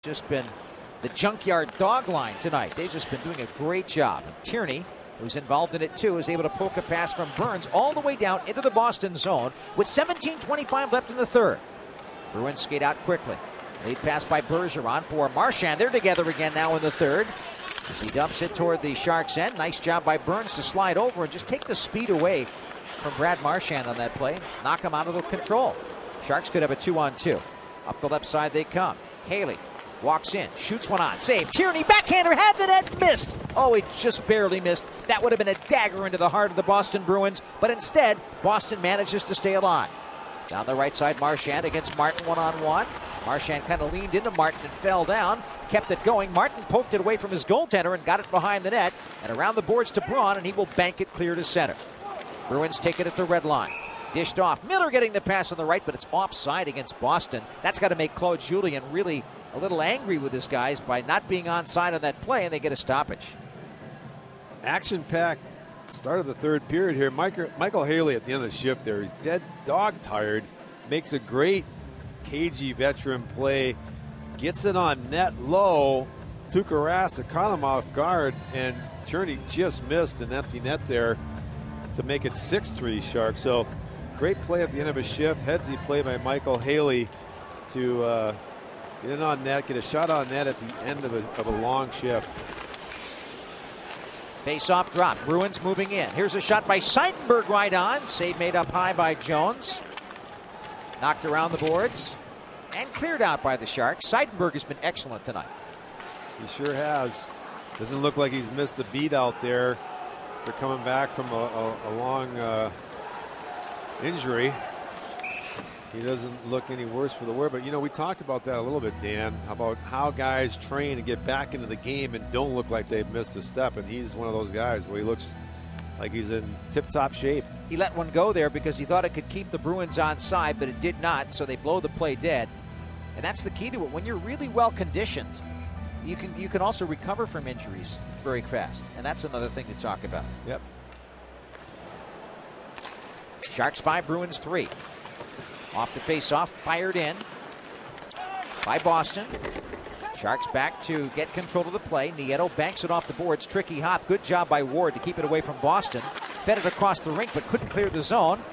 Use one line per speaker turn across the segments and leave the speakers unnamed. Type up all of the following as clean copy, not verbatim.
Just been the junkyard dog line tonight. They've just been doing a great job. And Tierney, who's involved in it too, is able to poke a pass from Burns all the way down into the Boston zone with 17:25 left in the third. Bruins skate out quickly. Lead pass by Bergeron for Marchand. They're together again now in the third. As he dumps it toward the Sharks' end. Nice job by Burns to slide over and just take the speed away from Brad Marchand on that play. Knock him out of the control. Sharks could have a 2-on-2. Up the left side they come. Haley walks in, shoots one on, save. Tierney, backhander, had the net, missed. Oh, it just barely missed. That would have been a dagger into the heart of the Boston Bruins, but instead, Boston manages to stay alive. Down the right side, Marchand against Martin one-on-one. Marchand kind of leaned into Martin and fell down, kept it going. Martin poked it away from his goaltender and got it behind the net, and around the boards to Braun, and he will bank it clear to center. Bruins take it at the red line. Dished off. Miller getting the pass on the right, but it's offside against Boston. That's got to make Claude Julien really a little angry with his guys by not being onside on that play, and they get a stoppage.
Action-packed start of the third period here. Michael Haley at the end of the shift there. He's dead dog tired. Makes a great cagey veteran play. Gets it on net low. Tuukka Rask caught him off guard, and Tierney just missed an empty net there to make it 6-3 Sharks. So great play at the end of a shift. Headsy play by Michael Haley to get it on net, get a shot on net at the end of a long shift.
Face-off drop. Bruins moving in. Here's a shot by Seidenberg right on. Save made up high by Jones. Knocked around the boards and cleared out by the Sharks. Seidenberg has been excellent tonight.
He sure has. Doesn't look like he's missed a beat out there. They're coming back from a long injury. He doesn't look any worse for the wear, but we talked about that a little bit, Dan, about how guys train and get back into the game and don't look like they've missed a step, and he's one of those guys where he looks like he's in tip-top shape.
He let one go there because he thought it could keep the Bruins onside, but it did not, so they blow the play dead. And that's the key to it. When you're really well conditioned, you can also recover from injuries very fast, and that's another thing to talk about.
Yep.
Sharks 5, Bruins 3. Off the face-off, fired in by Boston. Sharks back to get control of the play. Nieto banks it off the boards. Tricky hop. Good job by Ward to keep it away from Boston. Fed it across the rink, but couldn't clear the zone.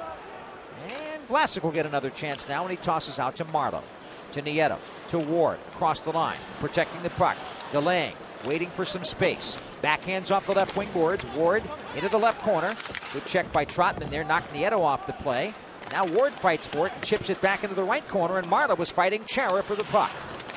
And Vlasic will get another chance now, and he tosses out to Marleau. To Nieto. To Ward. Across the line. Protecting the puck. Delaying. Waiting for some space. Backhands off the left wing boards. Ward into the left corner. Good check by Trotman there. Knocked Nieto off the play. Now Ward fights for it and chips it back into the right corner, and Marleau was fighting Chara for the puck.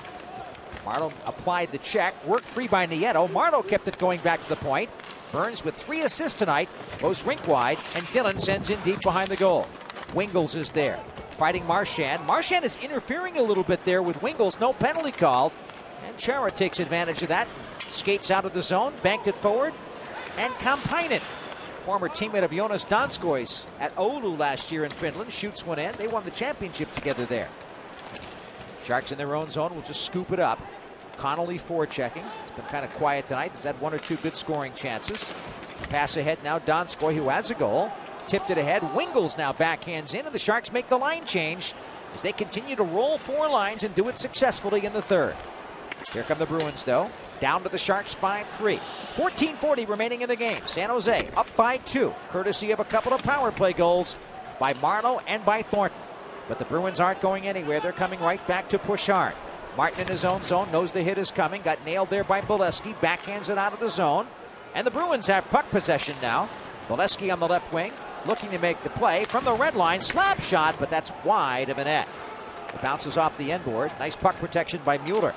Marleau applied the check, worked free by Nieto. Marleau kept it going back to the point. Burns with 3 assists tonight, goes rink wide, and Dillon sends in deep behind the goal. Wingles is there, fighting Marchand. Marchand is interfering a little bit there with Wingles, no penalty called. And Chara takes advantage of that, skates out of the zone, banked it forward, and Kampainen, former teammate of Jonas Donskoi's at Oulu last year in Finland, shoots one in. They won the championship together there. Sharks in their own zone will just scoop it up. Connolly forechecking. It's been kind of quiet tonight. He's had 1 or 2 good scoring chances. Pass ahead now, Donskoi, who has a goal. Tipped it ahead. Wingles now backhands in, and the Sharks make the line change as they continue to roll 4 lines and do it successfully in the third. Here come the Bruins, though. Down to the Sharks 5-3. 14:40 remaining in the game. San Jose up by 2, courtesy of a couple of power play goals by Marleau and by Thornton. But the Bruins aren't going anywhere. They're coming right back to push hard. Martin in his own zone, knows the hit is coming. Got nailed there by Bolesky. Backhands it out of the zone. And the Bruins have puck possession now. Bolesky on the left wing, looking to make the play from the red line. Slap shot, but that's wide of a net. It bounces off the end board. Nice puck protection by Mueller.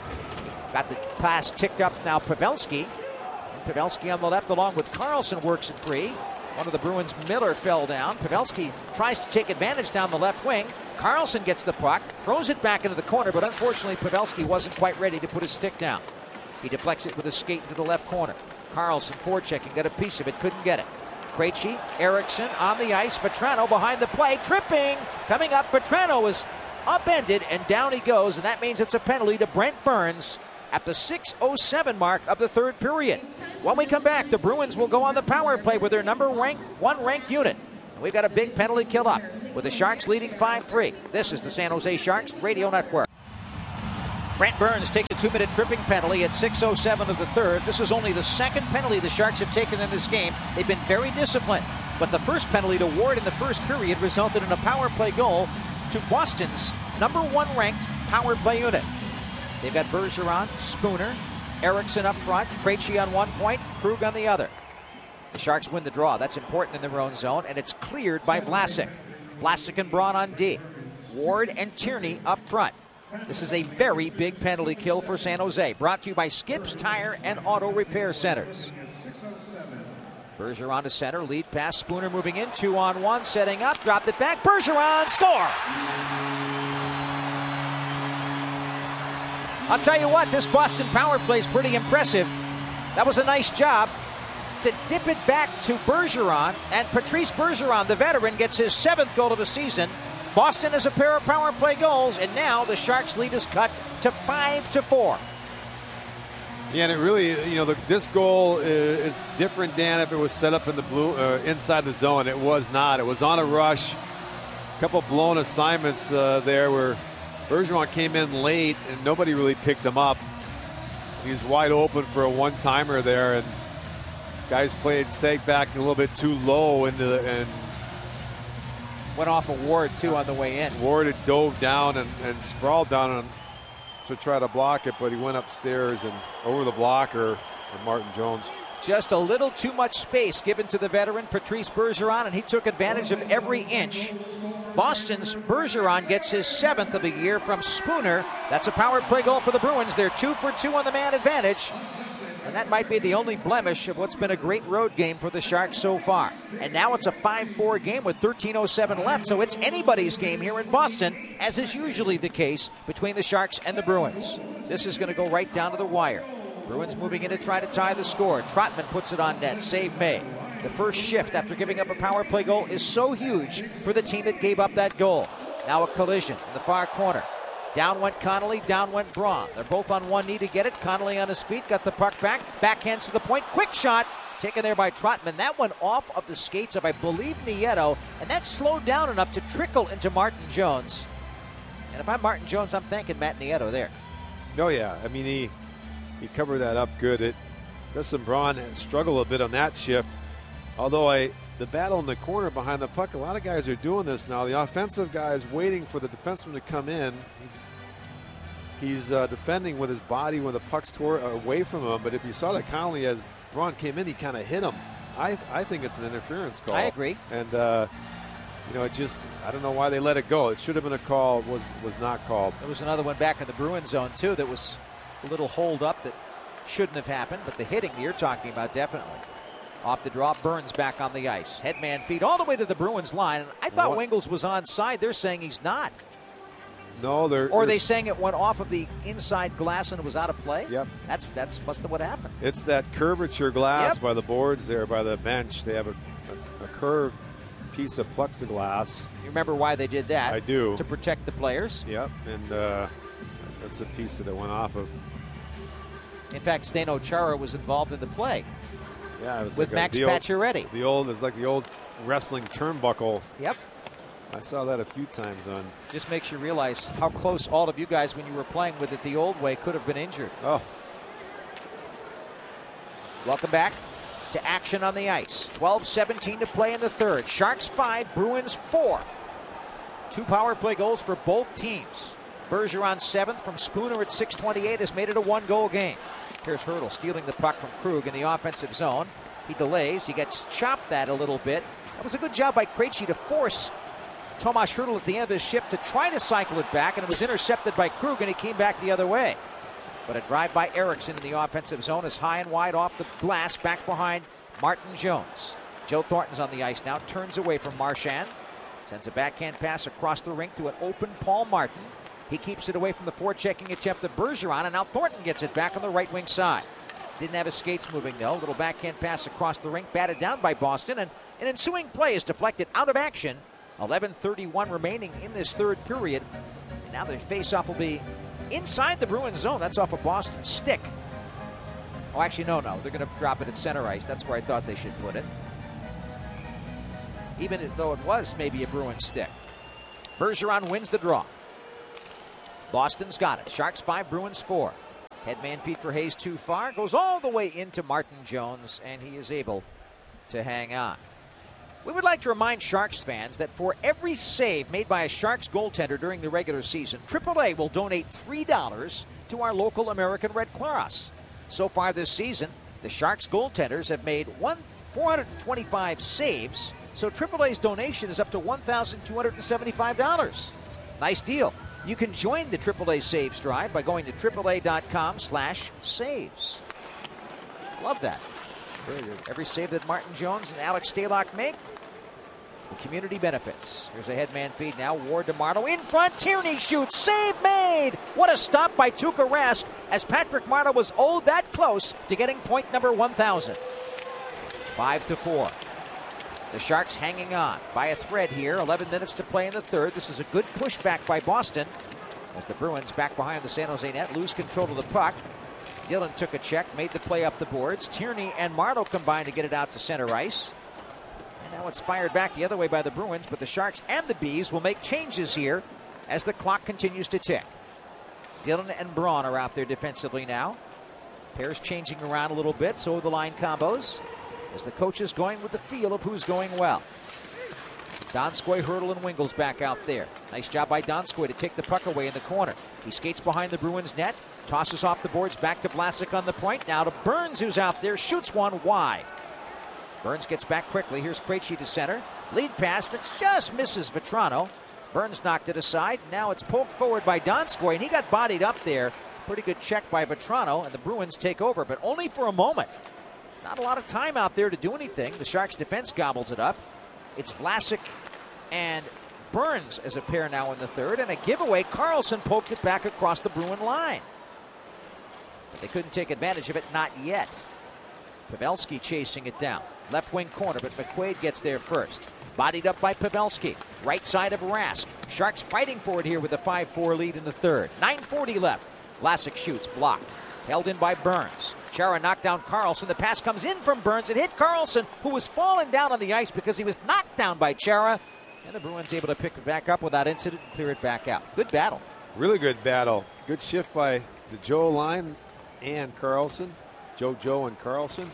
Got the pass ticked up now, Pavelski. Pavelski on the left along with Carlson works it free. One of the Bruins, Miller, fell down. Pavelski tries to take advantage down the left wing. Carlson gets the puck, throws it back into the corner, but unfortunately Pavelski wasn't quite ready to put his stick down. He deflects it with a skate into the left corner. Carlson forechecking, got a piece of it, couldn't get it. Krejci, Eriksson on the ice. Petrano behind the play, tripping. Coming up, Petrano is upended, and down he goes, and that means it's a penalty to Brent Burns at the 6:07 mark of the third period. When we come back, the Bruins will go on the power play with their number 1 ranked unit. And we've got a big penalty kill up with the Sharks leading 5-3. This is the San Jose Sharks Radio Network. Brent Burns takes a 2-minute tripping penalty at 6:07 of the third. This is only the second penalty the Sharks have taken in this game. They've been very disciplined. But the first penalty to Ward in the first period resulted in a power play goal to Boston's #1 ranked power play unit. They've got Bergeron, Spooner, Eriksson up front, Krejci on one point, Krug on the other. The Sharks win the draw. That's important in their own zone, and it's cleared by Vlasic. Vlasic and Braun on D. Ward and Tierney up front. This is a very big penalty kill for San Jose. Brought to you by Skips Tire and Auto Repair Centers. Bergeron to center, lead pass, Spooner moving in, 2-on-1, setting up, dropped it back, Bergeron, score! I'll tell you what, this Boston power play is pretty impressive. That was a nice job to dip it back to Bergeron, and Patrice Bergeron, the veteran, gets his 7th goal of the season. Boston has a pair of power play goals, and now the Sharks' lead is cut to 5-4.
Yeah, and it really, this goal is different, Dan, if it was set up in the blue inside the zone. It was not. It was on a rush. A couple blown assignments there where Bergeron came in late and nobody really picked him up. He was wide open for a one-timer there, and guys sagged back a little bit too low and
went off of Ward, too, on the way in.
Ward had dove down and sprawled down to try to block it, but he went upstairs and over the blocker of Martin Jones.
Just a little too much space given to the veteran Patrice Bergeron, and he took advantage of every inch. Boston's Bergeron gets his 7th of the year from Spooner. That's a power play goal for the Bruins. They're 2 for 2 on the man advantage. And that might be the only blemish of what's been a great road game for the Sharks so far. And now it's a 5-4 game with 13:07 left, so it's anybody's game here in Boston, as is usually the case between the Sharks and the Bruins. This is going to go right down to the wire. Bruins moving in to try to tie the score. Trotman puts it on net. Save made. The first shift after giving up a power play goal is so huge for the team that gave up that goal. Now a collision in the far corner. Down went Connolly, down went Braun. They're both on one knee to get it. Connolly on his feet, got the puck back. Backhands to the point. Quick shot taken there by Trotman. That went off of the skates of, I believe, Nieto, and that slowed down enough to trickle into Martin Jones. And if I'm Martin Jones, I'm thanking Matt Nieto there.
Oh, yeah. I mean, he covered that up good. Justin Braun struggled a bit on that shift. Although the battle in the corner behind the puck, a lot of guys are doing this now. The offensive guy is waiting for the defenseman to come in. He's defending with his body when the puck's away from him. But if you saw that Connolly, as Braun came in, he kind of hit him. I think it's an interference call.
I agree.
And, it just, I don't know why they let it go. It should have been a call, was not called.
There was another one back in the Bruins zone, too, that was a little hold up that shouldn't have happened. But the hitting you're talking about, definitely. Off the draw, Burns back on the ice. Headman feed all the way to the Bruins line. And I thought Wingels was onside. They're saying he's not.
No,
Or are they saying it went off of the inside glass and it was out of play?
Yep.
That's must have what happened.
It's that curvature glass by the boards there, by the bench. They have a curved piece of plexiglass.
You remember why they did that?
I do.
To protect the players.
Yep, and that's a piece that it went off of.
In fact, Zdeno Chara was involved in the play.
Yeah, it was
with Max Pacioretty.
It's like the old wrestling turnbuckle.
Yep.
I saw that a few times on.
Just makes you realize how close all of you guys, when you were playing with it the old way, could have been injured.
Oh.
Welcome back to action on the ice. 12:17 to play in the third. Sharks 5, Bruins 4. 2 power play goals for both teams. Bergeron 7th from Spooner at 6:28 has made it a 1-goal game. Here's Hertl stealing the puck from Krug in the offensive zone. He delays. He gets chopped that a little bit. That was a good job by Krejci to force Tomas Hertl at the end of his shift to try to cycle it back, and it was intercepted by Krug, and he came back the other way. But a drive by Eriksson in the offensive zone is high and wide off the glass, back behind Martin Jones. Joe Thornton's on the ice now, turns away from Marchand. Sends a backhand pass across the rink to an open Paul Martin. He keeps it away from the forechecking attempt of Bergeron, and now Thornton gets it back on the right wing side. Didn't have his skates moving, though. Little backhand pass across the rink, batted down by Boston, and an ensuing play is deflected out of action. 11:31 remaining in this third period. And now the faceoff will be inside the Bruins zone. That's off a Boston stick. Oh, actually, no. They're going to drop it at center ice. That's where I thought they should put it. Even though it was maybe a Bruins stick. Bergeron wins the draw. Boston's got it. Sharks 5, Bruins 4. Headman feed for Hayes too far. Goes all the way into Martin Jones, and he is able to hang on. We would like to remind Sharks fans that for every save made by a Sharks goaltender during the regular season, AAA will donate $3 to our local American Red Cross. So far this season, the Sharks goaltenders have made 425 saves, so AAA's donation is up to $1,275. Nice deal. You can join the AAA Saves Drive by going to AAA.com/saves. Love that.
Very good.
Every save that Martin Jones and Alex Stalock make, the community benefits. Here's a headman feed now. Ward to Marleau in front. Tierney shoots. Save made. What a stop by Tuukka Rask, as Patrick Marleau was that close to getting point number 1,000. 5-4. The Sharks hanging on by a thread here. 11 minutes to play in the third. This is a good pushback by Boston, as the Bruins back behind the San Jose net lose control of the puck. Dillon took a check, made the play up the boards. Tierney and Marleau combined to get it out to center ice. And now it's fired back the other way by the Bruins, but the Sharks and the Bees will make changes here as the clock continues to tick. Dillon and Braun are out there defensively now. Pairs changing around a little bit, so are the line combos, as the coach is going with the feel of who's going well. Donskoy, Hurdle, and Wingels back out there. Nice job by Donskoy to take the puck away in the corner. He skates behind the Bruins net, tosses off the boards back to Vlasic on the point. Now to Burns, who's out there, shoots one wide. Burns gets back quickly. Here's Krejci to center. Lead pass that just misses Vetrano. Burns knocked it aside. Now it's poked forward by Donskoy, and he got bodied up there. Pretty good check by Vetrano, and the Bruins take over, but only for a moment. Not a lot of time out there to do anything. The Sharks defense gobbles it up. It's Vlasic and Burns as a pair now in the third, and a giveaway. Carlson poked it back across the Bruin line. But they couldn't take advantage of it, not yet. Pavelski chasing it down. Left wing corner, but McQuaid gets there first. Bodied up by Pavelski. Right side of Rask. Sharks fighting for it here with a 5-4 lead in the third. 9:40 left. Vlasic shoots, blocked. Held in by Burns. Chara knocked down Carlson. The pass comes in from Burns. It hit Carlson, who was falling down on the ice because he was knocked down by Chara. And the Bruins able to pick it back up without incident and clear it back out. Good battle.
Really good battle. Good shift by the Joe line and Carlson. Joe and Carlson.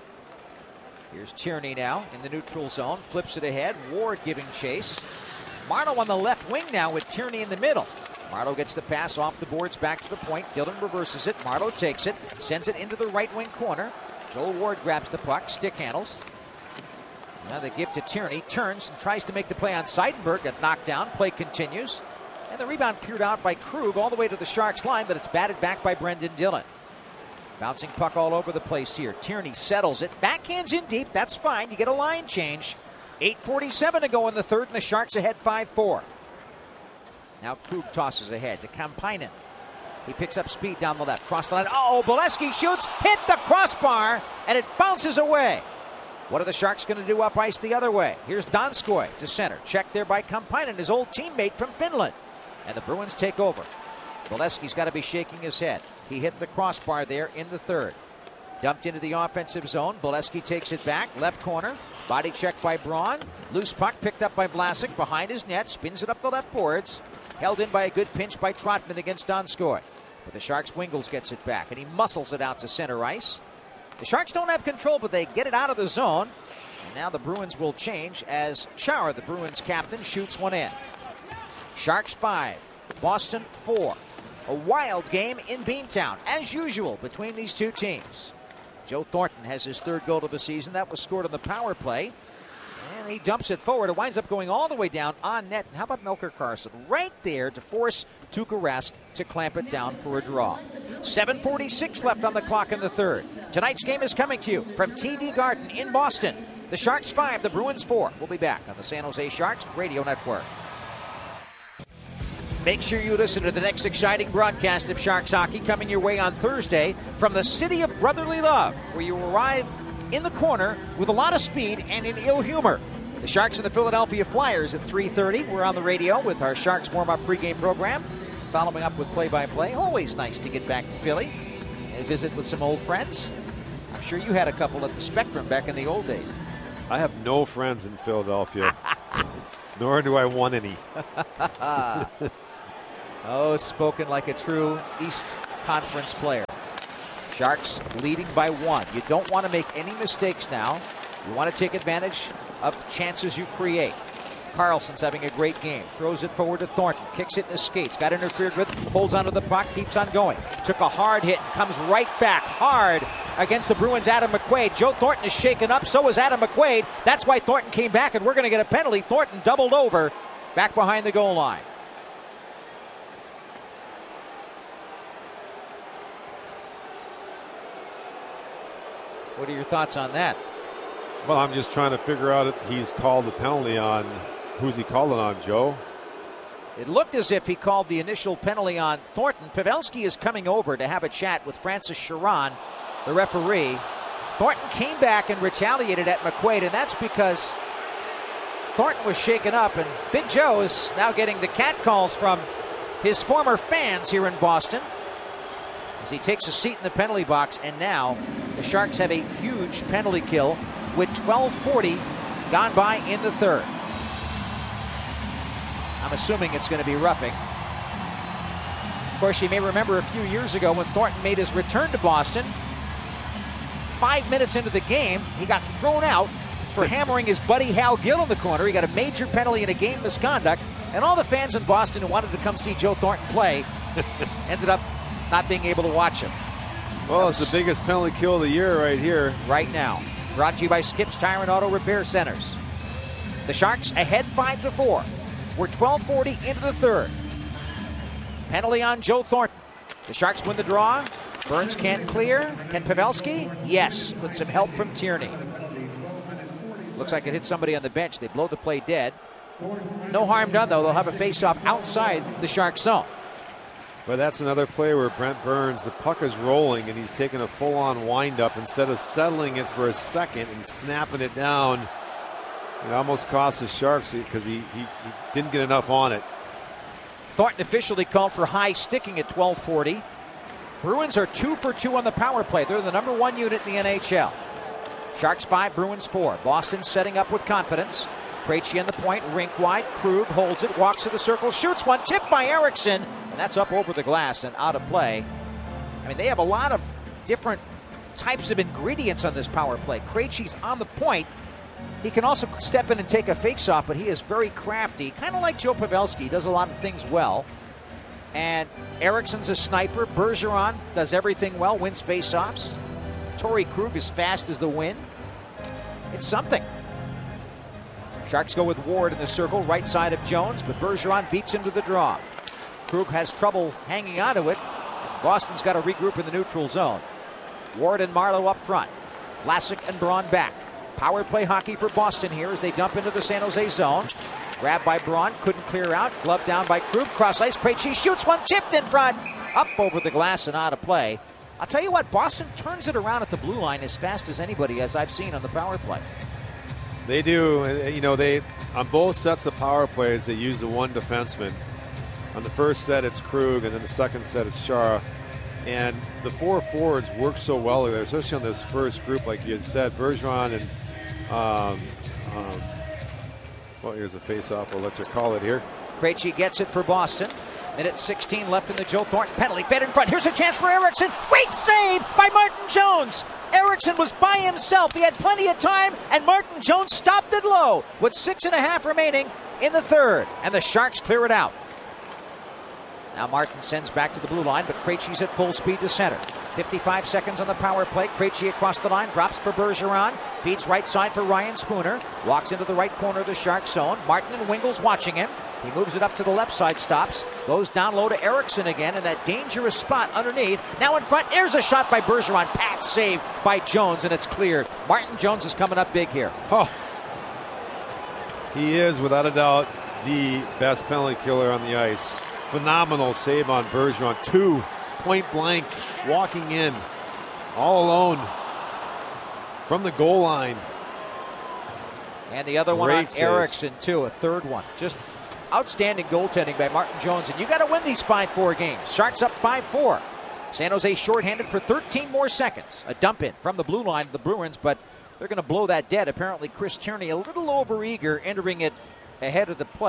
Here's Tierney now in the neutral zone. Flips it ahead. Ward giving chase. Marleau on the left wing now with Tierney in the middle. Marleau gets the pass off the boards back to the point. Dillon reverses it. Marleau takes it. Sends it into the right wing corner. Joel Ward grabs the puck. Stick handles. Now they give to Tierney. Turns and tries to make the play on Seidenberg. Got knocked down. Play continues. And the rebound cleared out by Krug all the way to the Sharks line, but it's batted back by Brendan Dillon. Bouncing puck all over the place here. Tierney settles it. Backhands in deep. That's fine. You get a line change. 8:47 to go in the third, and the Sharks ahead 5-4. Now Krug tosses ahead to Kampainen. He picks up speed down the left. Cross the line. Oh, Bolesky shoots. Hit the crossbar, and it bounces away. What are the Sharks going to do up ice the other way? Here's Donskoy to center. Checked there by Kampainen, his old teammate from Finland. And the Bruins take over. Bolesky's got to be shaking his head. He hit the crossbar there in the third. Dumped into the offensive zone. Bolesky takes it back. Left corner. Body check by Braun. Loose puck picked up by Vlasic behind his net. Spins it up the left boards. Held in by a good pinch by Trotman against Donskoy. But the Sharks' Wingels gets it back, and he muscles it out to center ice. The Sharks don't have control, but they get it out of the zone. And now the Bruins will change as Chara, the Bruins captain, shoots one in. Sharks 5, Boston 4. A wild game in Beantown, as usual, between these two teams. Joe Thornton has his third goal of the season. That was scored on the power play. And he dumps it forward. It winds up going all the way down on net. And how about Melker Carlson? Right there to force Tuukka Rask to clamp it down for a draw. 7:46 left on the clock in the third. Tonight's game is coming to you from TD Garden in Boston. The Sharks 5, the Bruins 4. We'll be back on the San Jose Sharks Radio Network. Make sure you listen to the next exciting broadcast of Sharks hockey coming your way on Thursday from the city of brotherly love, where you arrive in the corner with a lot of speed and in ill humor. The Sharks and the Philadelphia Flyers at 3:30. We're on the radio with our Sharks warm-up pregame program, following up with play-by-play. Always nice to get back to Philly and visit with some old friends. I'm sure you had a couple at the Spectrum back in the old days.
I have no friends in Philadelphia, nor do I want any.
Oh, spoken like a true East Conference player. Sharks leading by 1. You don't want to make any mistakes now. You want to take advantage of chances you create. Carlson's having a great game. Throws it forward to Thornton. Kicks it in his skates. Got interfered with. Holds onto the puck. Keeps on going. Took a hard hit. Comes right back hard against the Bruins' Adam McQuaid. Joe Thornton is shaken up. So is Adam McQuaid. That's why Thornton came back, and we're going to get a penalty. Thornton doubled over back behind the goal line. What are your thoughts on that?
Well, I'm just trying to figure out if he's called the penalty on. Who's he calling on, Joe?
It looked as if he called the initial penalty on Thornton. Pavelski is coming over to have a chat with Francis Chiron, the referee. Thornton came back and retaliated at McQuaid, and that's because Thornton was shaken up, and Big Joe is now getting the cat calls from his former fans here in Boston as he takes a seat in the penalty box. And now the Sharks have a huge penalty kill with 12:40 gone by in the third. I'm assuming it's going to be roughing. Of course, you may remember a few years ago when Thornton made his return to Boston. 5 minutes into the game, he got thrown out for hammering his buddy Hal Gill in the corner. He got a major penalty and a game misconduct, and all the fans in Boston who wanted to come see Joe Thornton play ended up not being able to watch him.
Well, it's the biggest penalty kill of the year right here.
Right now. Brought to you by Skips Tire and Auto Repair Centers. The Sharks ahead 5-4. We're 12:40 into the third. Penalty on Joe Thornton. The Sharks win the draw. Burns can't clear. Can Pavelski? Yes, with some help from Tierney. Looks like it hit somebody on the bench. They blow the play dead. No harm done, though. They'll have a face-off outside the Sharks' zone.
But that's another play where Brent Burns, the puck is rolling, and he's taking a full-on wind-up instead of settling it for a second and snapping it down. It almost cost the Sharks because he didn't get enough on it.
Thornton officially called for high sticking at 12:40. Bruins are 2 for 2 on the power play. They're the number 1 unit in the NHL. Sharks 5, Bruins 4. Boston setting up with confidence. Krejci on the point, rink wide. Krug holds it, walks to the circle, shoots one, tipped by Eriksson, and that's up over the glass and out of play. I mean, they have a lot of different types of ingredients on this power play. Krejci's on the point. He can also step in and take a face-off, but he is very crafty, kind of like Joe Pavelski. He does a lot of things well. And Eriksson's a sniper. Bergeron does everything well, wins face-offs. Torrey Krug is fast as the wind. It's something. Sharks go with Ward in the circle, right side of Jones, but Bergeron beats him to the draw. Krug has trouble hanging onto it. Boston's got to regroup in the neutral zone. Ward and Marleau up front. Vlasic and Braun back. Power play hockey for Boston here as they dump into the San Jose zone. Grabbed by Braun, couldn't clear out. Glove down by Krug. Cross ice, Krejci shoots one, tipped in front. Up over the glass and out of play. I'll tell you what, Boston turns it around at the blue line as fast as anybody, as I've seen on the power play.
They do. You know, they on both sets of power plays, they use the one defenseman. On the first set, it's Krug, and then the second set, it's Chara. And the four forwards work so well there, especially on this first group, like you had said. Bergeron and well, here's a face-off. We'll let you call it here.
Krejci gets it for Boston. Minute 16 left in the Joe Thornton penalty. Fed in front. Here's a chance for Eriksson. Great save by Martin Jones. Eriksson was by himself. He had plenty of time, and Martin Jones stopped it low with 6.5 remaining in the third. And the Sharks clear it out. Now Martin sends back to the blue line, but Krejci's at full speed to center. 55 seconds on the power play. Krejci across the line, drops for Bergeron, feeds right side for Ryan Spooner, walks into the right corner of the Sharks zone. Martin and Wingels watching him. He moves it up to the left side, stops, goes down low to Eriksson again in that dangerous spot underneath. Now in front, there's a shot by Bergeron. Pat saved by Jones, and it's cleared. Martin Jones is coming up big here.
Oh, he is, without a doubt, the best penalty killer on the ice. Phenomenal save on Bergeron. 2 point blank, walking in, all alone from the goal line.
And the other one on Eriksson, too, a third one. Just outstanding goaltending by Martin Jones. And you got to win these 5-4 games. Sharks up 5-4. San Jose shorthanded for 13 more seconds. A dump in from the blue line to the Bruins, but they're going to blow that dead. Apparently, Chris Tierney a little overeager entering it ahead of the play.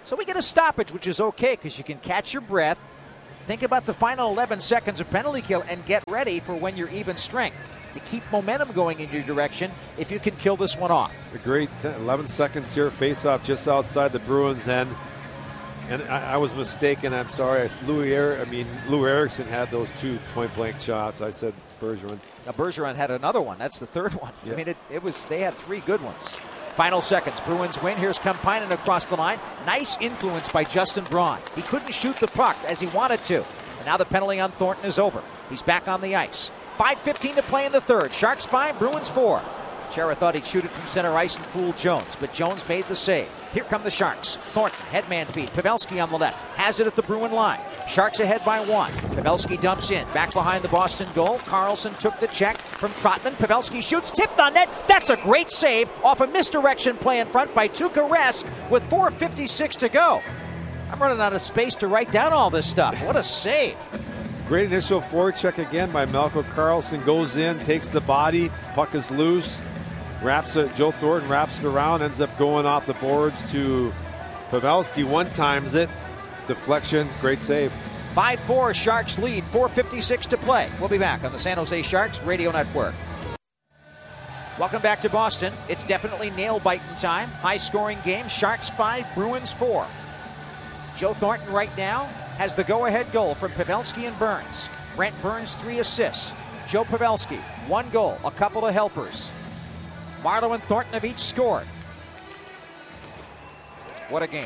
So we get a stoppage, which is okay because you can catch your breath, think about the final 11 seconds of penalty kill, and get ready for when you're even strength to keep momentum going in your direction if you can kill this one off.
A great 11 seconds here, face-off just outside the Bruins end. And I was mistaken. I'm sorry. Lou Eriksson had those 2 point-blank shots. I said Bergeron.
Now Bergeron had another one. That's the third one. Yeah. I mean, they had 3 good ones. Final seconds. Bruins win. Here's Kampainen across the line. Nice influence by Justin Braun. He couldn't shoot the puck as he wanted to. And now the penalty on Thornton is over. He's back on the ice. 5:15 to play in the third. Sharks 5, Bruins 4. Chara thought he'd shoot it from center ice and fool Jones, but Jones made the save. Here come the Sharks. Thornton, headman feed. Pavelski on the left. Has it at the Bruin line. Sharks ahead by 1. Pavelski dumps in. Back behind the Boston goal. Carlson took the check from Trotman. Pavelski shoots. Tipped on net. That's a great save off a misdirection play in front by Tuukka Rask with 4:56 to go. I'm running out of space to write down all this stuff. What a save.
Great initial forecheck again by Malcolm Carlson. Goes in, takes the body. Puck is loose. Wraps it. Joe Thornton wraps it around. Ends up going off the boards to Pavelski. One-times it. Deflection. Great save.
5-4 Sharks lead. 4:56 to play. We'll be back on the San Jose Sharks Radio Network. Welcome back to Boston. It's definitely nail-biting time. High-scoring game. Sharks 5, Bruins 4. Joe Thornton right now has the go-ahead goal from Pavelski and Burns. Brent Burns 3 assists. Joe Pavelski 1 goal, a couple of helpers. Marleau and Thornton have each scored. What a game.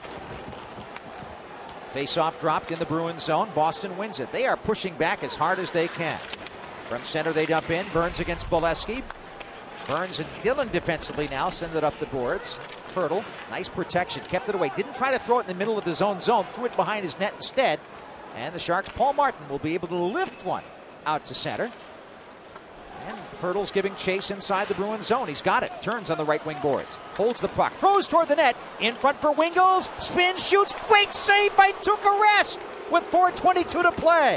Face-off dropped in the Bruins zone. Boston wins it. They are pushing back as hard as they can. From center they dump in. Burns against Bolesky. Burns and Dillon defensively now send it up the boards. Hurdle, nice protection, kept it away. Didn't try to throw it in the middle of his own zone. Threw it behind his net instead. And the Sharks' Paul Martin will be able to lift one out to center. And Hurdle's giving chase inside the Bruins zone. He's got it. Turns on the right wing boards. Holds the puck. Throws toward the net. In front for Wingels. Spins, shoots. Great save by Tuukka Rask with 4:22 to play.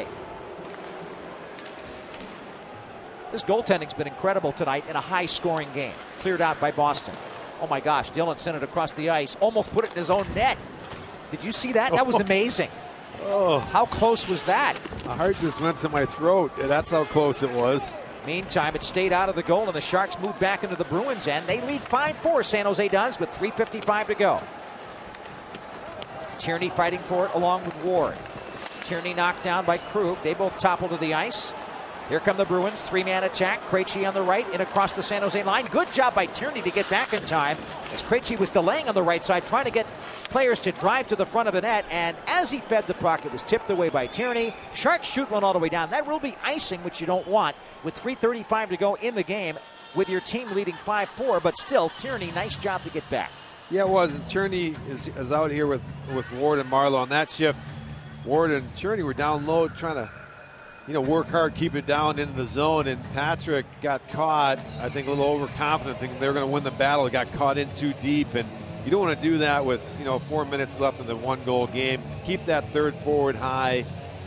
This goaltending's been incredible tonight in a high-scoring game. Cleared out by Boston. Oh my gosh, Dillon sent it across the ice. Almost put it in his own net. Did you see that? That was amazing.
Oh.
How close was that?
My heart just went to my throat. That's how close it was.
Meantime, it stayed out of the goal, and the Sharks move back into the Bruins end. They lead 5-4, San Jose does, with 3:55 to go. Tierney fighting for it along with Ward. Tierney knocked down by Krug. They both topple to the ice. Here come the Bruins, 3-man attack. Krejci on the right, in across the San Jose line. Good job by Tierney to get back in time, as Krejci was delaying on the right side, trying to get players to drive to the front of the net, and as he fed the puck, it was tipped away by Tierney. Sharks shoot one all the way down. That will be icing, which you don't want, with 3:35 to go in the game, with your team leading 5-4, but still, Tierney, nice job to get back.
Yeah, it was, and Tierney is out here with Ward and Marleau on that shift. Ward and Tierney were down low, trying to work hard, keep it down into the zone, and Patrick got caught, I think a little overconfident, thinking they were going to win the battle. Got caught in too deep, and you don't want to do that with 4 minutes left in the 1-goal game. Keep that third forward high.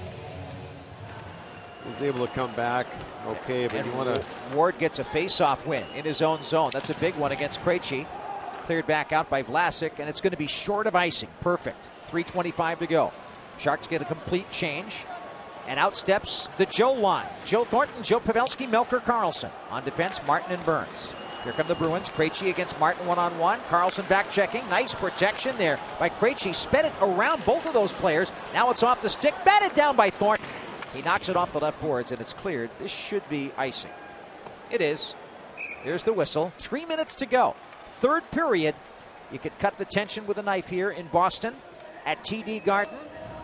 Was able to come back okay, but you want to...
Ward gets a face-off win in his own zone. That's a big one against Krejci. Cleared back out by Vlasic, and it's going to be short of icing. Perfect. 3:25 to go. Sharks get a complete change. And out steps the Joe line. Joe Thornton, Joe Pavelski, Melker Karlsson. On defense, Martin and Burns. Here come the Bruins. Krejci against Martin one-on-one. Karlsson back checking. Nice protection there by Krejci. Sped it around both of those players. Now it's off the stick. Batted down by Thornton. He knocks it off the left boards, and it's cleared. This should be icing. It is. There's the whistle. 3 minutes to go. Third period. You could cut the tension with a knife here in Boston at TD Garden.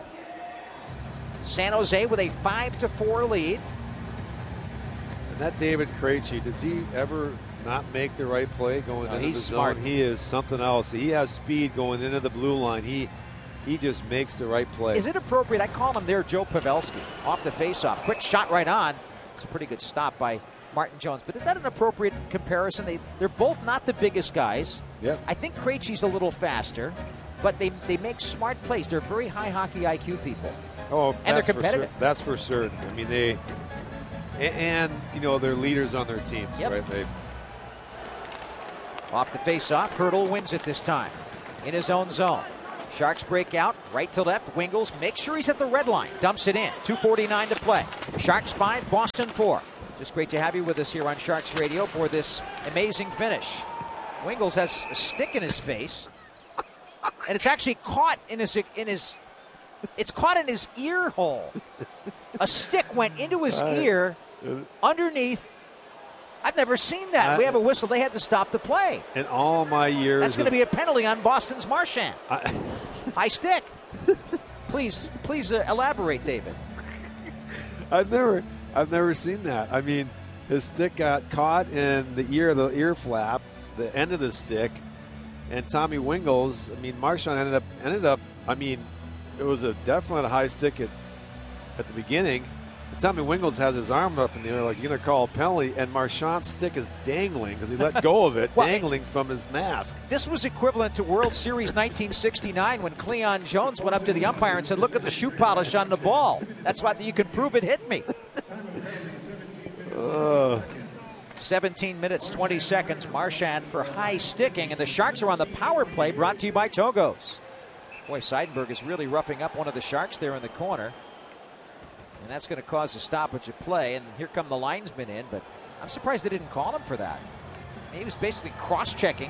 San Jose with a 5-4 lead.
And that David Krejci, does he ever not make the right play going into the
smart
zone? He is something else. He has speed going into the blue line. He just makes the right play.
Is it appropriate? I call him there Joe Pavelski off the faceoff. Quick shot right on. It's a pretty good stop by Martin Jones. But is that an appropriate comparison? They're both not the biggest guys.
Yep.
I think Krejci's a little faster, but they make smart plays. They're very high hockey IQ people.
Oh,
and they're competitive.
That's for certain. I mean, they're leaders on their teams,
yep.
Right?
Off the face-off, Hurdle wins it this time in his own zone. Sharks break out, right to left. Wingels makes sure he's at the red line. Dumps it in. 2:49 to play. Sharks 5, Boston 4. Just great to have you with us here on Sharks Radio for this amazing finish. Wingels has a stick in his face, and it's actually caught in his it's caught in his ear hole. A stick went into his ear underneath. I've never seen that. We have a whistle. They had to stop the play.
In all my years,
that's going to be a penalty on Boston's Marchand. High stick. Please elaborate, David.
I've never seen that. I mean, his stick got caught in the ear flap, the end of the stick, and Tommy Wingels. I mean, Marchand ended up. I mean, it was definitely a high stick at the beginning. Tommy Wingels has his arm up in the air like you're going to call a penalty, and Marchand's stick is dangling because he let go of it, dangling from his mask.
This was equivalent to World Series 1969 when Cleon Jones went up to the umpire and said, look at the shoe polish on the ball. That's why you can prove it hit me. 17 minutes, 20 seconds. Marchand for high sticking, and the Sharks are on the power play brought to you by Togos. Boy, Seidenberg is really roughing up one of the Sharks there in the corner. And that's going to cause a stoppage of play. And here come the linesmen in, but I'm surprised they didn't call him for that. He was basically cross-checking.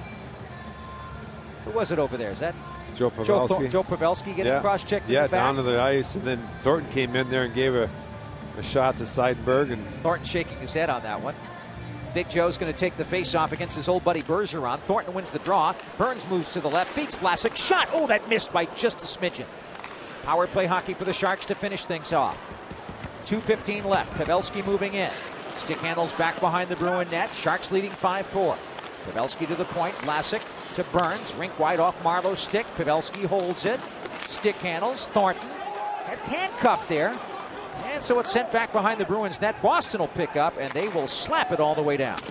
Who was it over there? Is that
Joe Pavelski?
Joe Pavelski getting cross-checked in the back?
Yeah, down to the ice. And then Thornton came in there and gave a shot to Seidenberg. And
Thornton shaking his head on that one. Big Joe's going to take the face-off against his old buddy Bergeron. Thornton wins the draw. Burns moves to the left, beats Vlasic. Shot! Oh, that missed by just a smidgen. Power play hockey for the Sharks to finish things off. 2:15 left. Pavelski moving in. Stick handles back behind the Bruin net. Sharks leading 5-4. Pavelski to the point. Vlasic to Burns. Rink wide off Marlowe's stick. Pavelski holds it. Stick handles. Thornton had handcuffed there. And so it's sent back behind the Bruins net. Boston will pick up, and they will slap it all the way down.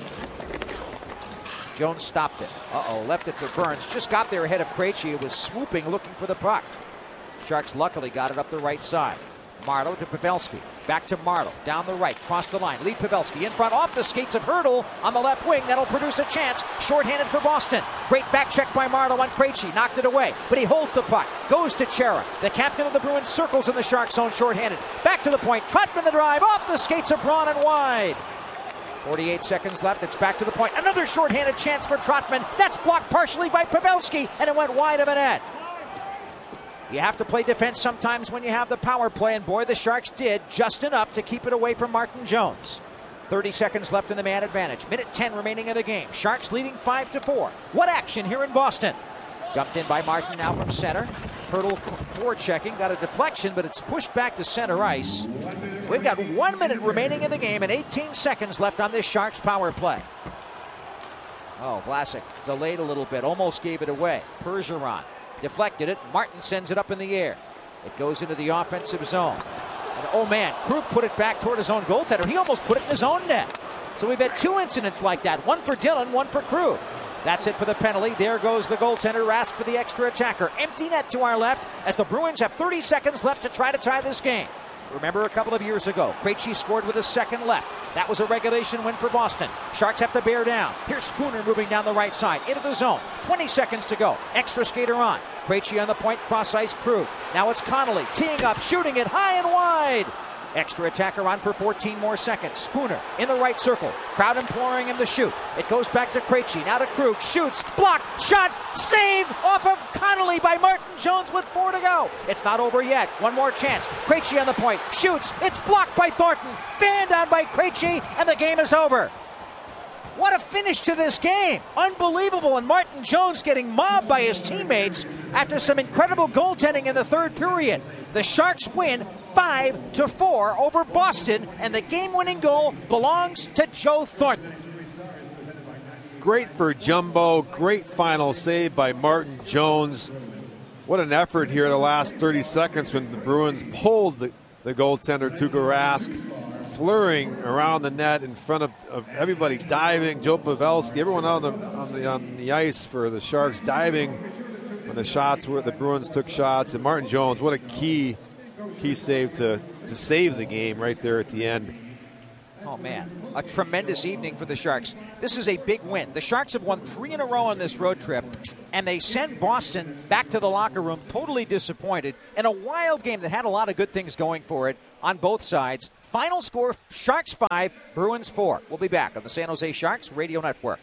Jones stopped it. Left it for Burns. Just got there ahead of Krejci. It was swooping, looking for the puck. Sharks luckily got it up the right side. Marlowe to Pavelski. Back to Marlowe. Down the right. Cross the line. Lead Pavelski in front off the skates of Hurdle on the left wing. That'll produce a chance. Shorthanded for Boston. Great back check by Marlowe on Krejci. Knocked it away. But he holds the puck. Goes to Chara. The captain of the Bruins circles in the Shark zone shorthanded. Back to the point. Trotman the drive. Off the skates of Braun and wide. 48 seconds left. It's back to the point. Another shorthanded chance for Trotman. That's blocked partially by Pavelski. And it went wide of the net. You have to play defense sometimes when you have the power play, and boy, the Sharks did just enough to keep it away from Martin Jones. 30 seconds left in the man advantage. Minute 10 remaining in the game. Sharks leading 5-4. What action here in Boston? Dumped in by Martin now from center. Hurdle forechecking, got a deflection, but it's pushed back to center ice. We've got 1 minute remaining in the game and 18 seconds left on this Sharks power play. Vlasic delayed a little bit, almost gave it away. Bergeron deflected it. Martin sends it up in the air. It goes into the offensive zone. And Krug put it back toward his own goaltender. He almost put it in his own net. So we've had two incidents like that. One for Dillon, one for Krug. That's it for the penalty. There goes the goaltender. Rask for the extra attacker. Empty net to our left as the Bruins have 30 seconds left to try to tie this game. Remember a couple of years ago, Krejci scored with a second left. That was a regulation win for Boston. Sharks have to bear down. Here's Spooner moving down the right side into the zone. 20 seconds to go. Extra skater on. Krejci on the point, cross ice Krug. Now it's Connolly teeing up, shooting it high and wide. Extra attacker on for 14 more seconds. Spooner in the right circle. Crowd imploring him to shoot. It goes back to Krejci. Now to Krug. Shoots. Blocked. Shot. Save off of Connolly by Martin Jones with 4 to go. It's not over yet. One more chance. Krejci on the point. Shoots. It's blocked by Thornton. Fanned on by Krejci. And the game is over. What a finish to this game. Unbelievable. And Martin Jones getting mobbed by his teammates after some incredible goaltending in the third period. The Sharks win 5-4 over Boston, and the game-winning goal belongs to Joe Thornton.
Great for Jumbo. Great final save by Martin Jones. What an effort here the last 30 seconds when the Bruins pulled the goaltender Tuukka Rask, flurrying around the net in front of everybody diving. Joe Pavelski, everyone on the ice for the Sharks diving when the Bruins took shots. And Martin Jones, what a key save to save the game right there at the end.
Oh, man, a tremendous evening for the Sharks. This is a big win. The Sharks have won 3 in a row on this road trip, and they send Boston back to the locker room totally disappointed in a wild game that had a lot of good things going for it on both sides. Final score, Sharks 5, Bruins 4. We'll be back on the San Jose Sharks Radio Network.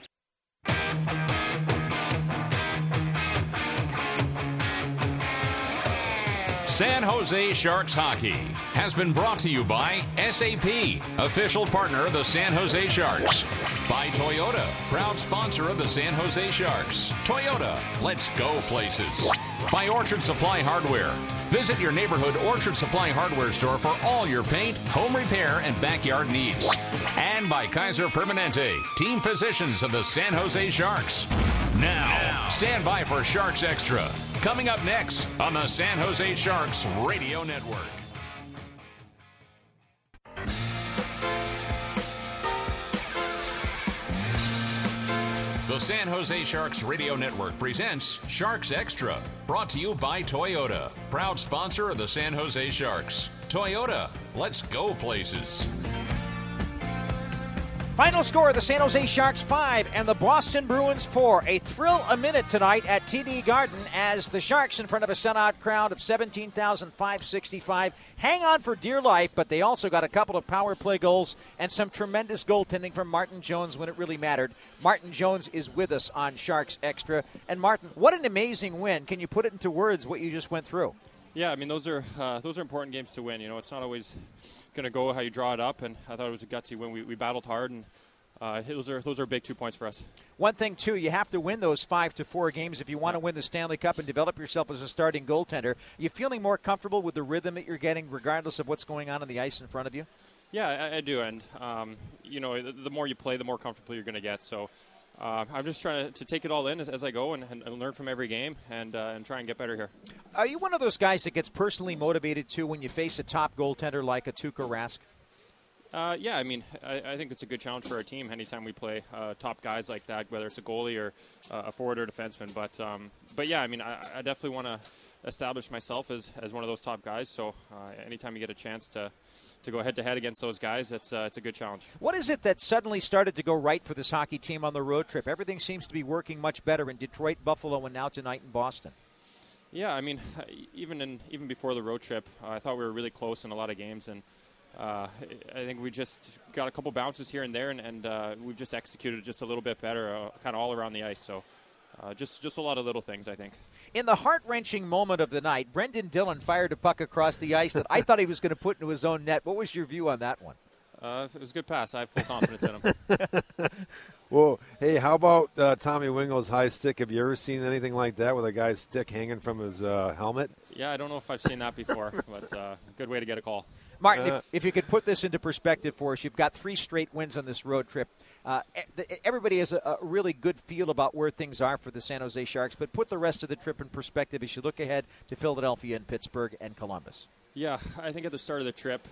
San Jose Sharks Hockey has been brought to you by SAP, official partner of the San Jose Sharks. By Toyota, proud sponsor of the San Jose Sharks. Toyota, let's go places. By Orchard Supply Hardware. Visit your neighborhood Orchard Supply Hardware store for all your paint, home repair, and backyard needs. And by Kaiser Permanente, team physicians of the San Jose Sharks. Now, stand by for Sharks Extra. Coming up next on the San Jose Sharks Radio Network. The San Jose Sharks Radio Network presents Sharks Extra, brought to you by Toyota, proud sponsor of the San Jose Sharks. Toyota, let's go places.
Final score, the San Jose Sharks 5 and the Boston Bruins 4. A thrill a minute tonight at TD Garden as the Sharks, in front of a sellout crowd of 17,565, hang on for dear life, but they also got a couple of power play goals and some tremendous goaltending from Martin Jones when it really mattered. Martin Jones is with us on Sharks Extra. And Martin, what an amazing win. Can you put it into words what you just went through?
Yeah, I mean, those are important games to win. You know, it's not always going to go how you draw it up, and I thought it was a gutsy win. We battled hard, and those are big 2 points for us.
One thing, too, you have to win those 5-4 games if you want to win the Stanley Cup and develop yourself as a starting goaltender. Are you feeling more comfortable with the rhythm that you're getting, regardless of what's going on the ice in front of you?
Yeah, I do, and, you know, the more you play, the more comfortable you're going to get. So I'm just trying to take it all in as I go and learn from every game and try and get better here.
Are you one of those guys that gets personally motivated, too, when you face a top goaltender like a Tuukka Rask?
Yeah, I mean, I think it's a good challenge for our team anytime we play top guys like that, whether it's a goalie or a forward or defenseman. But yeah, I mean, I definitely want to establish myself as one of those top guys. So anytime you get a chance to go head-to-head against those guys, it's a good challenge.
What is it that suddenly started to go right for this hockey team on the road trip? Everything seems to be working much better in Detroit, Buffalo, and now tonight in Boston. Yeah,
I mean, even before the road trip, I thought we were really close in a lot of games, and I think we just got a couple bounces here and there, and we've just executed just a little bit better, kind of all around the ice. So just a lot of little things, I think.
In the heart-wrenching moment of the night, Brendan Dillon fired a puck across the ice that I thought he was going to put into his own net. What was your view on that one?
It was a good pass. I have full confidence in him.
Well, hey, how about Tommy Wingo's high stick? Have you ever seen anything like that with a guy's stick hanging from his helmet?
Yeah, I don't know if I've seen that before, but good way to get a call.
Martin, if you could put this into perspective for us, you've got 3 straight wins on this road trip. Everybody has a really good feel about where things are for the San Jose Sharks, but put the rest of the trip in perspective as you look ahead to Philadelphia and Pittsburgh and Columbus.
Yeah, I think at the start of the trip,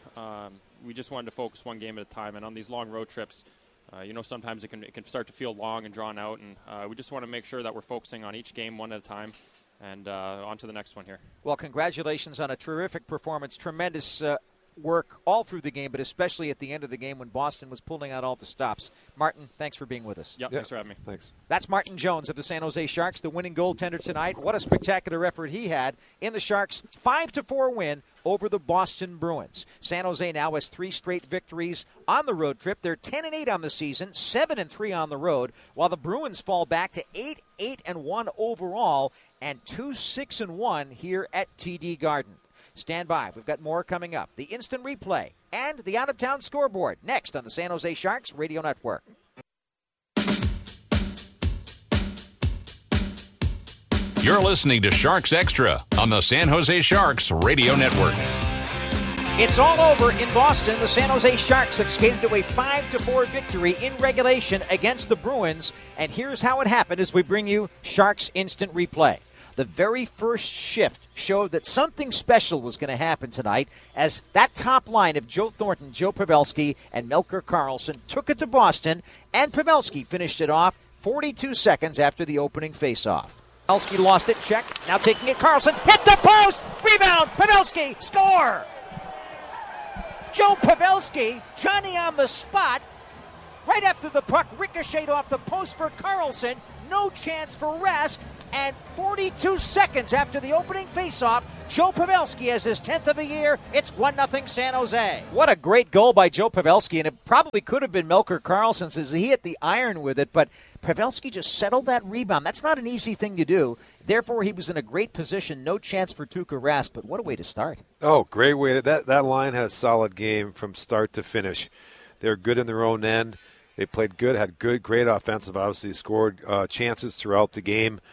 we just wanted to focus one game at a time, and on these long road trips, you know, sometimes it can start to feel long and drawn out, and we just want to make sure that we're focusing on each game one at a time and on to the next one here. Well,
congratulations on a terrific performance, tremendous work all through the game, but especially at the end of the game when Boston was pulling out all the stops. Martin, thanks for being with us.
Yeah, thanks for having me.
Thanks.
That's Martin Jones of the San Jose Sharks, the winning goaltender tonight. What a spectacular effort he had in the Sharks' 5-4 win over the Boston Bruins. San Jose now has 3 straight victories on the road trip. They're 10-8 on the season, 7-3 on the road, while the Bruins fall back to 8-1 overall and 2-6-1 here at TD Garden. Stand by. We've got more coming up. The instant replay and the out-of-town scoreboard next on the San Jose Sharks Radio Network.
You're listening to Sharks Extra on the San Jose Sharks Radio Network.
It's all over in Boston. The San Jose Sharks have skated to a 5-4 victory in regulation against the Bruins. And here's how it happened as we bring you Sharks Instant Replay. The very first shift showed that something special was going to happen tonight as that top line of Joe Thornton, Joe Pavelski, and Melker Karlsson took it to Boston, and Pavelski finished it off 42 seconds after the opening faceoff. Pavelski lost it, check, now taking it, Karlsson, hit the post, rebound, Pavelski, score! Joe Pavelski, Johnny on the spot. Right after the puck ricocheted off the post for Carlson. No chance for Rask. And 42 seconds after the opening faceoff, Joe Pavelski has his 10th of the year. It's 1-0 San Jose. What a great goal by Joe Pavelski, and it probably could have been Melker Karlsson's as he hit the iron with it, but Pavelski just settled that rebound. That's not an easy thing to do. Therefore, he was in a great position. No chance for Tuukka Rask, but what a way to start.
Oh, great way. That line had a solid game from start to finish. They're good in their own end. They played good, had great offensive, obviously scored chances throughout the game.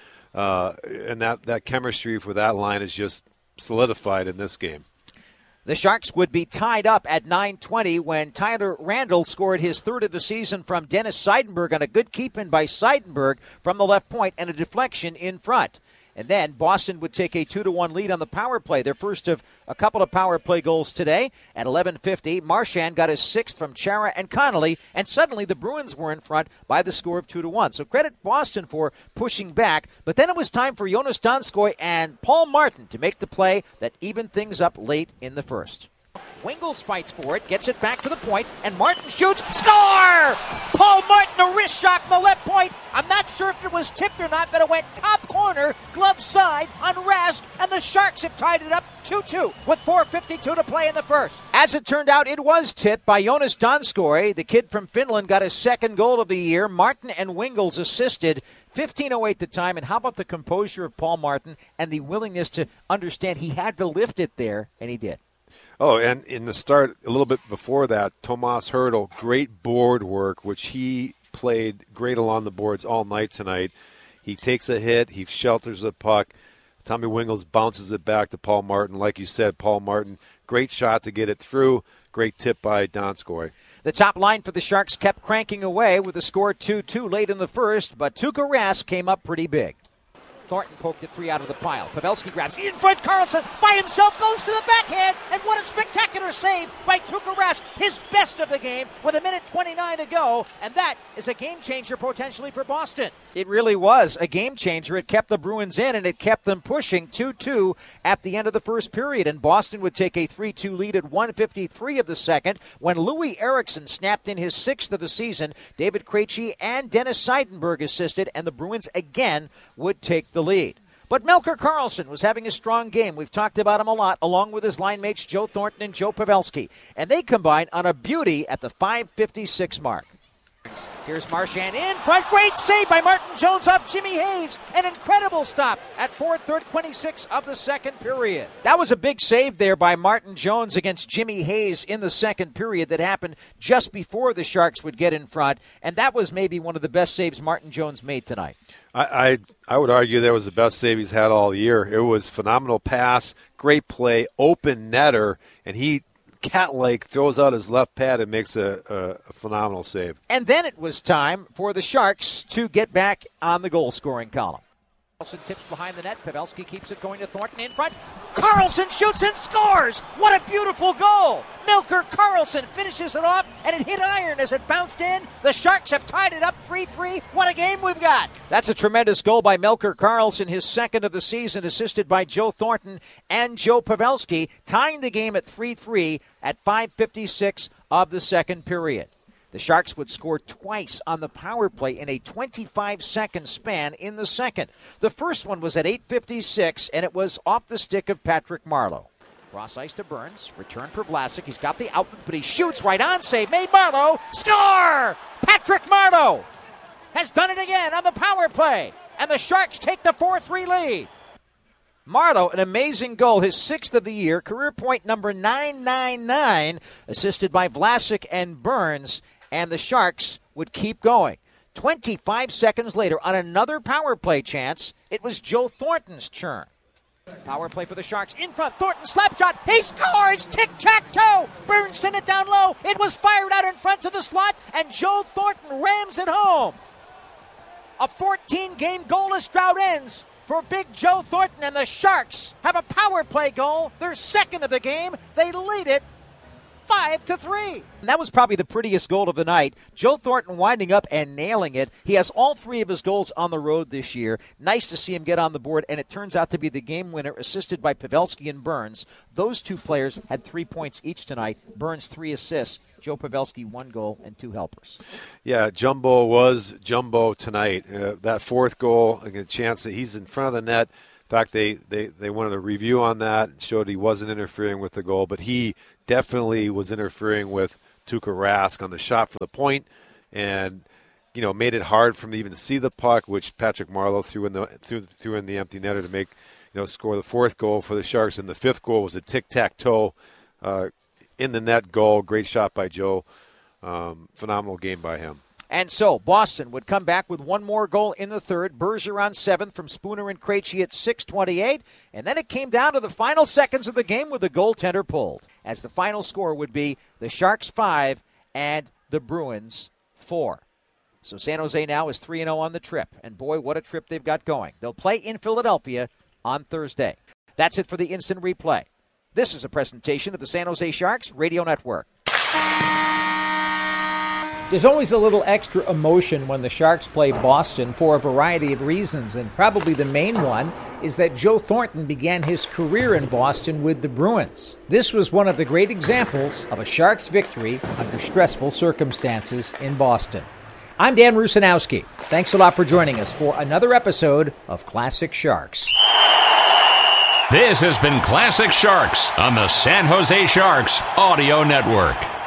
And that chemistry for that line is just solidified in this game.
The Sharks would be tied up at 9:20 when Tyler Randall scored his third of the season from Dennis Seidenberg on a good keep-in by Seidenberg from the left point and a deflection in front. And then Boston would take a 2-1 lead on the power play, their first of a couple of power play goals today. At 11:50, Marchand got his sixth from Chara and Connolly, and suddenly the Bruins were in front by the score of 2-1. So credit Boston for pushing back, but then it was time for Jonas Donskoy and Paul Martin to make the play that evened things up late in the first. Wingels fights for it, gets it back to the point, and Martin shoots. Score! Paul Martin, a wrist shot from the left point. I'm not sure if it was tipped or not, but it went top corner, glove side on Rask, and the Sharks have tied it up 2-2 with 4:52 to play in the first. As it turned out, it was tipped by Jonas Donskoy. The kid from Finland got his second goal of the year. Martin and Wingels assisted. 15:08 the time, and how about the composure of Paul Martin and the willingness to understand he had to lift it there, and he did.
Oh, and in the start, a little bit before that, Tomas Hertl, great board work, which he played great along the boards all night tonight. He takes a hit, he shelters the puck. Tommy Wingels bounces it back to Paul Martin. Like you said, Paul Martin, great shot to get it through. Great tip by Donskoy.
The top line for the Sharks kept cranking away with the score 2-2 late in the first, but Tuukka Rask came up pretty big. Thornton poked it 3 out of the pile. Pavelski grabs in front. Karlsson by himself goes to the backhand. And what a spectacular save by Tuukka Rask. His best of the game with 1:29 to go. And that is a game changer potentially for Boston. It really was a game changer. It kept the Bruins in and it kept them pushing 2-2 at the end of the first period. And Boston would take a 3-2 lead at 1:53 of the second when Louis Eriksson snapped in his sixth of the season. David Krejci and Dennis Seidenberg assisted, and the Bruins again would take the lead. But Melker Karlsson was having a strong game. We've talked about him a lot, along with his line mates Joe Thornton and Joe Pavelski. And they combined on a beauty at the 5:56 mark. Here's Marchand in front. Great save by Martin Jones off Jimmy Hayes. An incredible stop at 4:26 of the second period. That was a big save there by Martin Jones against Jimmy Hayes in the second period that happened just before the Sharks would get in front. And that was maybe one of the best saves Martin Jones made tonight.
I would argue that was the best save he's had all year. It was phenomenal pass, great play, open netter, and he cat-like throws out his left pad and makes a phenomenal save.
And then it was time for the Sharks to get back on the goal-scoring column. Karlsson tips behind the net. Pavelski keeps it going to Thornton in front. Karlsson shoots and scores! What a beautiful goal! Melker Karlsson finishes it off, and it hit iron as it bounced in. The Sharks have tied it up 3-3. What a game we've got! That's a tremendous goal by Melker Karlsson, his second of the season, assisted by Joe Thornton and Joe Pavelski, tying the game at 3-3 at 5:56 of the second period. The Sharks would score twice on the power play in a 25-second span in the second. The first one was at 8:56, and it was off the stick of Patrick Marleau. Cross ice to Burns. Return for Vlasic. He's got the outlet, but he shoots right on. Save made. Marleau. Score! Patrick Marleau has done it again on the power play, and the Sharks take the 4-3 lead. Marleau, an amazing goal, his sixth of the year, career point number 999, assisted by Vlasic and Burns, and the Sharks would keep going. 25 seconds later, on another power play chance, it was Joe Thornton's turn. Power play for the Sharks. In front, Thornton, slap shot. He scores! Tic-tac-toe! Burns sent it down low. It was fired out in front to the slot, and Joe Thornton rams it home. A 14-game goalless drought ends for Big Joe Thornton, and the Sharks have a power play goal, their second of the game. They lead it 5-3. And that was probably the prettiest goal of the night. Joe Thornton winding up and nailing it. He has all 3 of his goals on the road this year. Nice to see him get on the board, and it turns out to be the game winner, assisted by Pavelski and Burns. Those 2 players had 3 points each tonight. Burns 3 assists. Joe Pavelski 1 goal and 2 helpers.
Yeah, Jumbo was Jumbo tonight. That 4th goal, a chance that he's in front of the net. In fact, they wanted a review on that and showed he wasn't interfering with the goal, but he definitely was interfering with Tuukka Rask on the shot for the point, and made it hard for him to even see the puck, which Patrick Marleau threw in the empty netter to make score the 4th goal for the Sharks, and the 5th goal was a tic-tac-toe in the net goal. Great shot by Joe. Phenomenal game by him.
And so Boston would come back with 1 more goal in the 3rd. Bergeron 7th from Spooner and Krejci at 6:28. And then it came down to the final seconds of the game with the goaltender pulled, as the final score would be the Sharks 5 and the Bruins 4. So San Jose now is 3-0 on the trip. And boy, what a trip they've got going. They'll play in Philadelphia on Thursday. That's it for the Instant Replay. This is a presentation of the San Jose Sharks Radio Network.
There's always a little extra emotion when the Sharks play Boston for a variety of reasons, and probably the main one is that Joe Thornton began his career in Boston with the Bruins. This was one of the great examples of a Sharks victory under stressful circumstances in Boston. I'm Dan Rusanowski. Thanks a lot for joining us for another episode of Classic Sharks.
This has been Classic Sharks on the San Jose Sharks Audio Network.